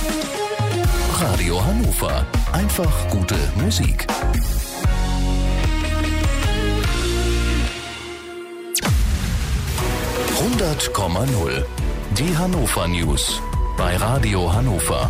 Radio Hannover. Einfach gute Musik. .0 Die Hannover News bei Radio Hannover.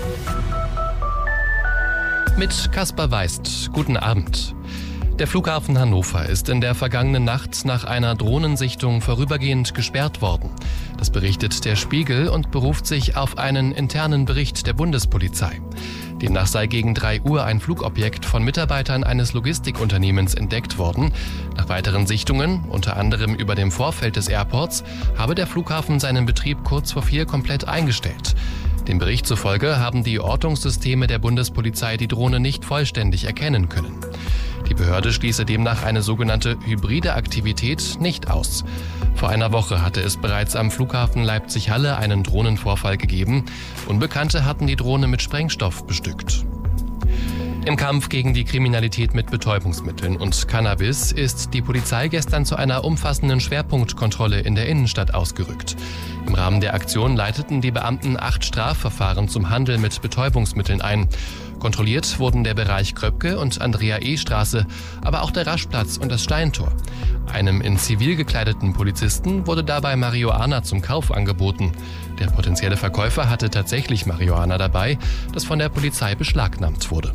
Mit Kaspar Weist. Guten Abend. Der Flughafen Hannover ist in der vergangenen Nacht nach einer Drohnensichtung vorübergehend gesperrt worden. Das berichtet der Spiegel und beruft sich auf einen internen Bericht der Bundespolizei. Demnach sei gegen 3 Uhr ein Flugobjekt von Mitarbeitern eines Logistikunternehmens entdeckt worden. Nach weiteren Sichtungen, unter anderem über dem Vorfeld des Airports, habe der Flughafen seinen Betrieb kurz vor 4 komplett eingestellt. Dem Bericht zufolge haben die Ortungssysteme der Bundespolizei die Drohne nicht vollständig erkennen können. Die Behörde schließe demnach eine sogenannte hybride Aktivität nicht aus. Vor einer Woche hatte es bereits am Flughafen Leipzig-Halle einen Drohnenvorfall gegeben. Unbekannte hatten die Drohne mit Sprengstoff bestückt. Im Kampf gegen die Kriminalität mit Betäubungsmitteln und Cannabis ist die Polizei gestern zu einer umfassenden Schwerpunktkontrolle in der Innenstadt ausgerückt. Im Rahmen der Aktion leiteten die Beamten 8 Strafverfahren zum Handel mit Betäubungsmitteln ein. Kontrolliert wurden der Bereich Kröpke und Andrea-E-Straße, aber auch der Raschplatz und das Steintor. Einem in Zivil gekleideten Polizisten wurde dabei Marihuana zum Kauf angeboten. Der potenzielle Verkäufer hatte tatsächlich Marihuana dabei, das von der Polizei beschlagnahmt wurde.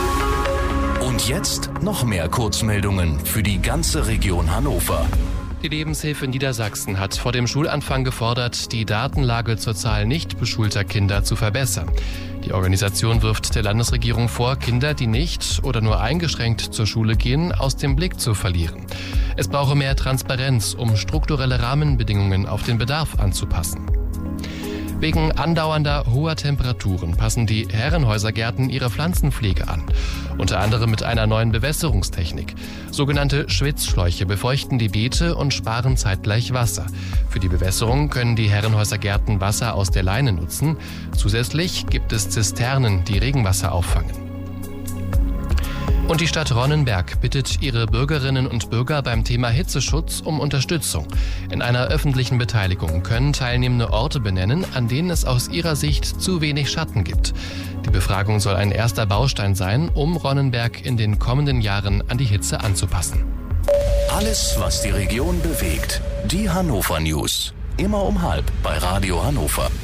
Und jetzt noch mehr Kurzmeldungen für die ganze Region Hannover. Die Lebenshilfe Niedersachsen hat vor dem Schulanfang gefordert, die Datenlage zur Zahl nicht beschulter Kinder zu verbessern. Die Organisation wirft der Landesregierung vor, Kinder, die nicht oder nur eingeschränkt zur Schule gehen, aus dem Blick zu verlieren. Es brauche mehr Transparenz, um strukturelle Rahmenbedingungen auf den Bedarf anzupassen. Wegen andauernder hoher Temperaturen passen die Herrenhäusergärten ihre Pflanzenpflege an. Unter anderem mit einer neuen Bewässerungstechnik. Sogenannte Schwitzschläuche befeuchten die Beete und sparen zeitgleich Wasser. Für die Bewässerung können die Herrenhäusergärten Wasser aus der Leine nutzen. Zusätzlich gibt es Zisternen, die Regenwasser auffangen. Und die Stadt Ronnenberg bittet ihre Bürgerinnen und Bürger beim Thema Hitzeschutz um Unterstützung. In einer öffentlichen Beteiligung können teilnehmende Orte benennen, an denen es aus ihrer Sicht zu wenig Schatten gibt. Die Befragung soll ein erster Baustein sein, um Ronnenberg in den kommenden Jahren an die Hitze anzupassen. Alles, was die Region bewegt. Die Hannover News. Immer um 12:30 bei Radio Hannover.